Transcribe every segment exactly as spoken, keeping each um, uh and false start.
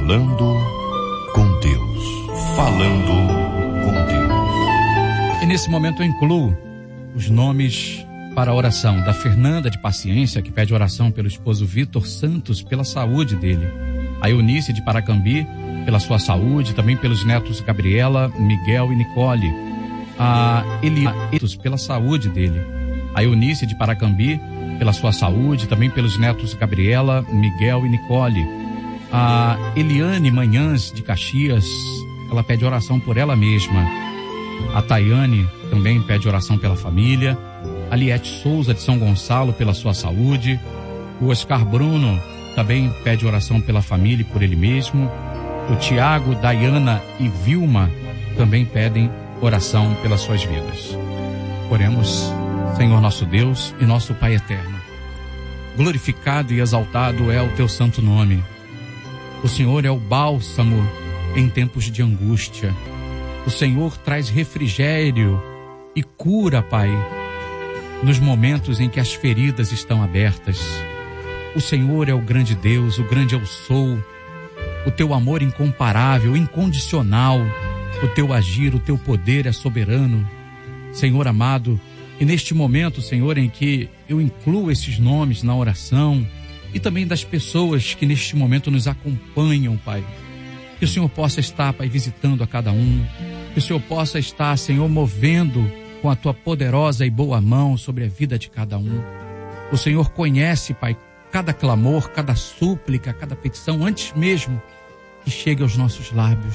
Falando com Deus. Falando com Deus. E nesse momento eu incluo os nomes para a oração da Fernanda de Paciência, que pede oração pelo esposo Vitor Santos, pela saúde dele. A Eunice de Paracambi, pela sua saúde, também pelos netos Gabriela, Miguel e Nicole. A Eliatos, pela saúde dele. A Eunice de Paracambi, pela sua saúde, também pelos netos Gabriela, Miguel e Nicole. A Eliane Manhãs de Caxias, ela pede oração por ela mesma. A Tayane também pede oração pela família. A Liette Souza de São Gonçalo, pela sua saúde. O Oscar Bruno também pede oração pela família e por ele mesmo. O Tiago, Dayana e Vilma também pedem oração pelas suas vidas. Oremos. Senhor nosso Deus e nosso Pai eterno, glorificado e exaltado é o teu santo nome. O Senhor é o bálsamo em tempos de angústia. O Senhor traz refrigério e cura, Pai, nos momentos em que as feridas estão abertas. O Senhor é o grande Deus, o grande eu sou. O teu amor incomparável, incondicional, o teu agir, o teu poder é soberano. Senhor amado, e neste momento, Senhor, em que eu incluo esses nomes na oração e também das pessoas que neste momento nos acompanham, Pai, que o Senhor possa estar, Pai, visitando a cada um, que o Senhor possa estar, Senhor, movendo com a tua poderosa e boa mão sobre a vida de cada um. O Senhor conhece, Pai, cada clamor, cada súplica, cada petição, antes mesmo que chegue aos nossos lábios.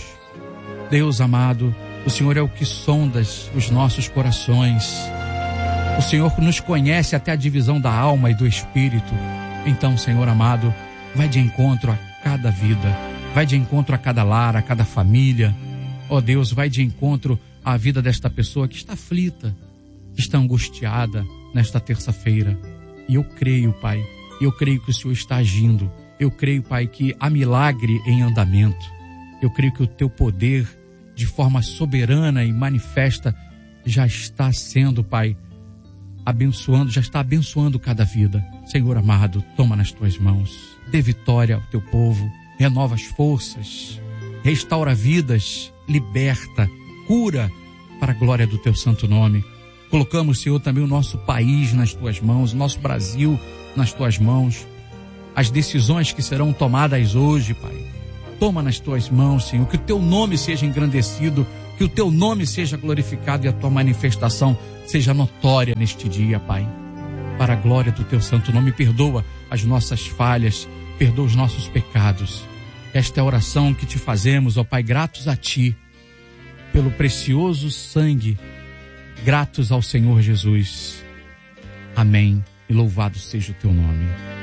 Deus amado, o Senhor é o que sondas os nossos corações. O Senhor nos conhece até a divisão da alma e do espírito. Então, Senhor amado, vai de encontro a cada vida, vai de encontro a cada lar, a cada família. Ó Deus, vai de encontro à vida desta pessoa que está aflita, que está angustiada nesta terça-feira. E eu creio, Pai, eu creio que o Senhor está agindo. Eu creio, Pai, que há milagre em andamento. Eu creio que o teu poder, de forma soberana e manifesta, já está sendo, Pai, abençoando, já está abençoando cada vida. Senhor amado, toma nas tuas mãos, dê vitória ao teu povo, renova as forças, restaura vidas, liberta, cura para a glória do teu santo nome. Colocamos, Senhor, também o nosso país nas tuas mãos, o nosso Brasil nas tuas mãos, as decisões que serão tomadas hoje, Pai, toma nas tuas mãos, Senhor, que o teu nome seja engrandecido, que o teu nome seja glorificado e a tua manifestação seja notória neste dia, Pai. Para a glória do teu santo nome, perdoa as nossas falhas, perdoa os nossos pecados. Esta é a oração que te fazemos, ó Pai, gratos a ti, pelo precioso sangue, gratos ao Senhor Jesus. Amém. E louvado seja o teu nome.